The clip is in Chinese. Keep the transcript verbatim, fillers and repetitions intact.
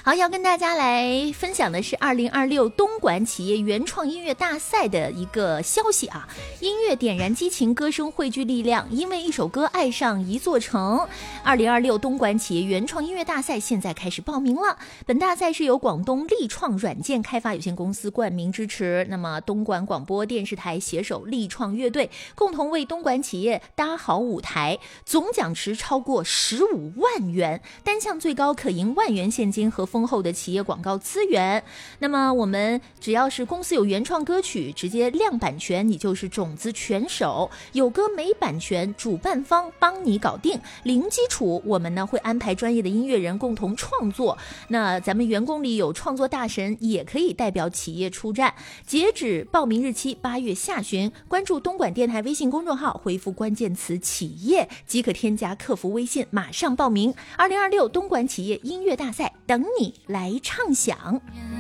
好，要跟大家来分享的是二零二六东莞企业原创音乐大赛的一个消息啊！音乐点燃激情，歌声汇聚力量，因为一首歌爱上一座城。二零二六东莞企业原创音乐大赛现在开始报名了。本大赛是由广东力创软件开发有限公司冠名支持，那么东莞广播电视台携手力创乐队，共同为东莞企业搭好舞台，总奖池超过十五万元，单项最高可赢万元现金和丰厚的企业广告资源。那么我们只要是公司有原创歌曲，直接亮版权，你就是种子全手；有歌没版权，主办方帮你搞定。零基础，我们呢会安排专业的音乐人共同创作。那咱们员工里有创作大神，也可以代表企业出战。截止报名日期八月下旬，关注东莞电台微信公众号，回复关键词企业即可添加客服微信，马上报名。二零二六东莞企业音乐大赛等你来畅想。